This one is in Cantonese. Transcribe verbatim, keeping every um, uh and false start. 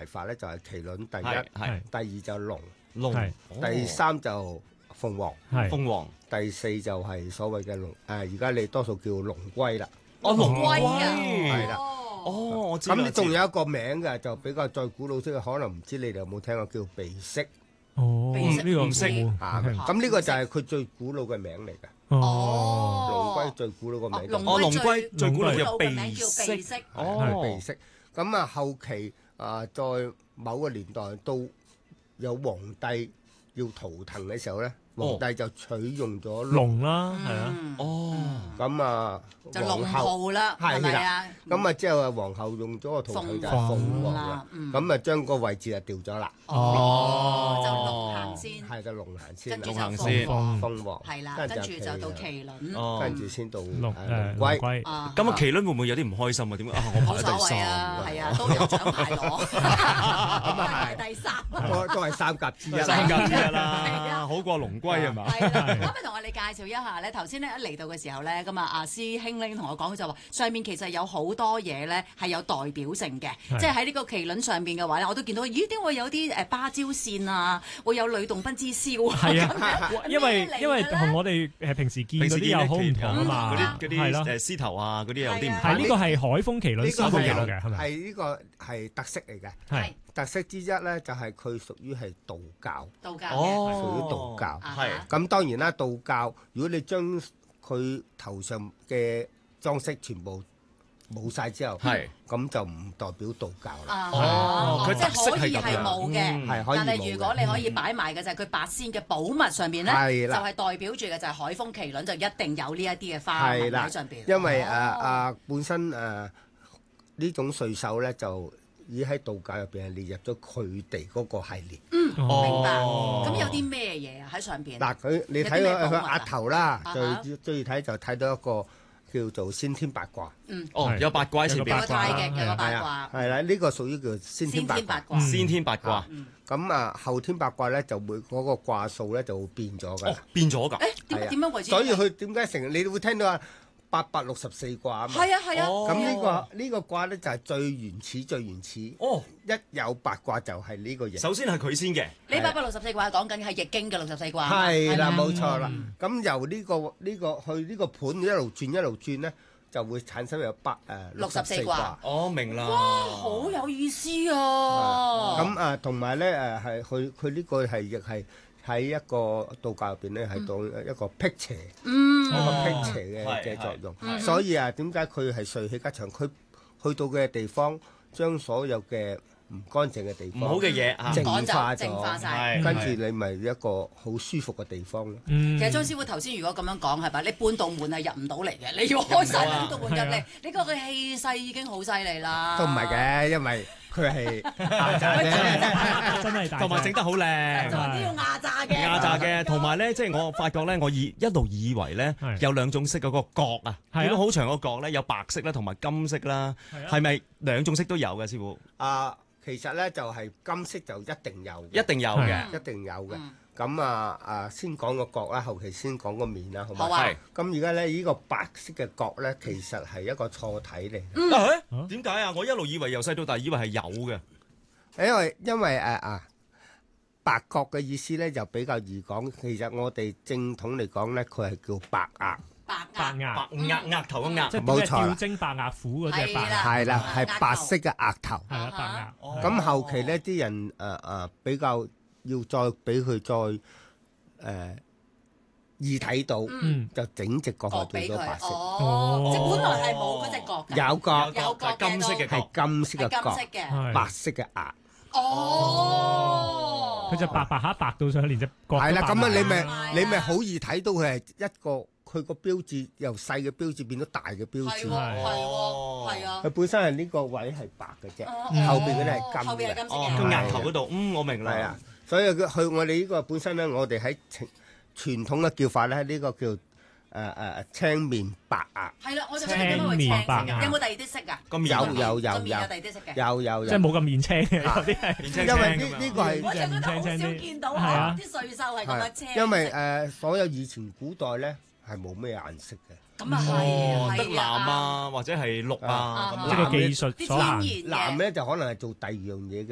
排法咧就係麒麟第係係一，第二就龍， 龍， 係第三就鳳凰， 係鳳凰， 第四就係所謂嘅龍。誒，而家你多數叫龍龜啦。 哦龍龜啊， 係啦哦，我知啦。 咁你仲知有一個名嘅，就比較再古老啲嘅，可能唔知你哋有冇聽過叫鼻飾哦， 鼻飾呢個唔識冇啊？ 冇聽咁呢個就係佢最古老嘅名嚟嘅。 哦， 龍龜最古老個名就係哦龍龜最最古老古嘅鼻老嘅名叫鼻飾飾。 哦鼻飾。咁啊，後期啊，在某個年代到有皇帝要圖騰嘅時候咧，皇帝就取用咗龍。 龍啦，係啊， 嗯， 哦， 咁啊， 就龍皇后號啦，係係啦咪啊？ 咁啊，之後啊，皇后用咗個圖騰就係鳳凰啦。 嗯咁啊，將個位置就調咗啦， 哦，就龍行先， 係就龍行先啦， 跟住就龍行先鳳凰， 鳳凰係啦，跟住就到麒麟。 哦， 跟住先到龍誒誒龍龍龜。 龜， 啊， 咁啊，麒麟會唔會有啲唔開心啊？點解啊？我冇所排喺第謂啊， 三， 係啊，都有獎牌攞，咁啊排第三。 都都係三甲之一啦。 三甲之一係啦， 啊好過龍龜係嘛？ 係啦，可唔可以同我哋介紹一下咧？頭先咧一嚟到嘅時候咧，咁啊阿師兄咧同我講，佢就話上面其實有好多嘢咧係有代表性嘅， 係即係喺呢個麒麟上邊嘅話咧，我都見到，咦？點會有啲誒芭蕉扇啊，會有呂洞賓之簫啊？ 係咁樣啊，因為咩嚟嘅咧因為同我哋誒平時見嗰啲平時見又好唔同啊嘛， 嗰啲嗰係咯， 啲誒獅頭啊，嗰啲有啲唔係啊係呢個係海風麒麟呢個先會有係嘅，係咪？ 係呢個係特色嚟嘅。 係特色之一咧，就係佢屬於係道教， 道教嘅， 哦， 屬於道教。 啊係咁當然啦，道教如果你將佢頭上嘅裝飾全部冇晒之後， 係咁就唔代表道教啦。 啊哦佢即係可以特色係咁樣係冇嘅。 嗯係可以但係冇如果你可以擺埋嘅就係佢八仙嘅寶物上邊咧， 係啦就係代表住嘅就係海風麒麟就一定有呢一啲嘅花紋係啦喺上邊。 因為誒哦啊本身誒呢種歲獸咧，就已喺道教入邊係列入咗佢哋嗰個系列。 明白。 哦咁有啲咩嘢啊喺上邊？ 嗱，佢你睇有啲咩寶物啊佢佢額頭啦， 啊哈最最易睇就睇到一個叫做先天八卦。 嗯， 哦，有八卦喺前有個邊， 八卦太極，有個係八係啊卦，， 係啦，呢個屬於叫先天八卦。 先天八卦。 先天八卦， 嗯咁啊，後天八卦咧就會嗰個卦數咧就會變咗㗎哦啦。 變咗㗎， 誒點係啊點樣為之？ 所以佢點解成日你會聽到啊八百六十四卦啊嘛？ 係啊係啊。 哦咁呢個呢個卦咧就係最原始最原始， 哦， 一有八卦就係呢個形。 首先係佢先嘅， 你八百六十四卦講緊嘅係易經嘅六十四卦。 係啦， 係嘛冇錯啦。咁由呢個呢個去呢個盤一路轉一路轉咧，就會產生有八誒六十四卦。 哦明啦， 好有意思啊！ 咁啊，同埋咧誒係佢佢呢個係亦係喺一個道教入邊咧係當一個辟邪。 嗯一個辟邪嘅係嘅作用， 係所以啊，點解佢係帥氣吉祥？佢去到嘅地方，將所有嘅唔乾淨嘅地唔方好嘅嘢啊， 淨趕走化淨化咗， 晒。 係跟住你咪一個好舒服嘅地方咯。 嗯其實張師傅頭先如果咁樣講係咪？你半道門係入唔到嚟嘅，你要開晒半道門入嚟係啊， 你嗰個氣勢已經好犀利啦。 都唔係嘅，因為佢係壓榨啫。 真係大隻， 同埋整得好靚。 仲都要壓榨嘅。 壓榨嘅，同埋咧，即係我發覺咧，我以一路以為咧係有兩種色嗰個角啊， 係啊見到好長個角咧，有白色啦，同埋金色啦， 係啊係咪兩種色都有嘅，師傅？ 啊，其實咧就係金色就一定有嘅， 一定有嘅， 一定有嘅嗯。 咁啊啊，先講個角啦，後期先講個面啦，好嘛？ 好啊係。 咁而家咧呢個白色嘅角咧，其實係一個錯體嚟嘅。 嗯啊點解啊？我一路以為由細到大以為係有嘅， 因為因為誒啊白角嘅意思咧就比較易講，其實我哋正統嚟講咧，佢係叫白鴨， 白白鴨。 白鴨， 額額頭嘅額即，係冇錯啦吊睛白鴨虎嗰隻白係啦鴨， 係啦， 啊係白色嘅額頭。 係啦，白啊鴨。 咁後期咧啲人誒誒比較要再俾佢再誒易睇到， 嗯， 就整隻角角去做俾佢咗白色， 哦，即係本來係冇嗰隻角㗎。 有角有角嘅金色嘅都角係金色嘅角係金色，嘅。 係白色嘅額。 哦。 佢就白白下白到上去，連隻角係啦，咁啊啊你咪係啊你咪好易睇到佢係一個佢個標誌由細嘅標誌變到大嘅標誌。 係喎，係喎，係啊。 佢本身係呢個位係白嘅啫， 哦後邊嗰啲係金後邊係金嘅。 色嘅。 哦，個額頭嗰度，嗯，我明係啦啊，，所以佢去我哋呢個本身咧，我哋喺傳傳統嘅叫法咧，呢個叫誒誒青面白鴨。 係啦，我就想點解會青色青面白嘅？ 鴨有冇第二啲色㗎？ 咁有有有個面有有第二啲色嘅。 有有有， 即係冇咁面青嘅，有啲係。 面青因為呢青咁樣呢個係我就覺得好少見到啊係啊！ 啲歲獸係咁樣青色。 因為誒所有以前古代咧係冇咩顏色嘅。 咁啊哦， 係， 得藍係啊， 啊，或者係綠啊， 啊咁即係個樣技術啲所限。 天然嘅藍咧就可能係做第二樣嘢嘅。